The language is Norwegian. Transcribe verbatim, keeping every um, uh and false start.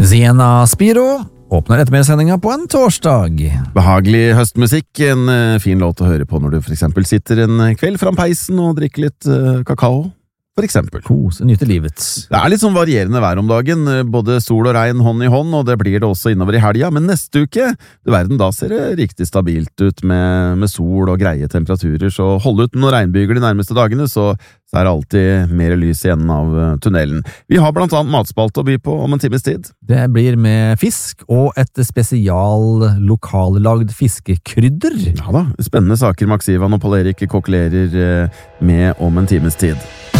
Sienna Spiro åpner ettermiddagssendinga på en torsdag. Behagelig høstmusikk, en uh, fin låt å høre på når du for eksempel sitter en kveld fram peisen og drikker litt uh, kakao, for eksempel. Kose, nyte livet. Det er litt sånn varierende vær om dagen, både sol og regn hånd i hånd, og det blir det også innover i helga, men neste uke, du verden, da ser det riktig stabilt ut med, med sol og greie temperaturer, så hold ut noen regnbyger de nærmeste dagene, så, så er det alltid mer lys i enden av tunnelen. Vi har blant annet matspalte å by på om en times tid. Det blir med fisk og et spesial lokallagd fiskekrydder. Ja da, spennende saker Max Ivan og Paul Erik kokulerer med om en times tid.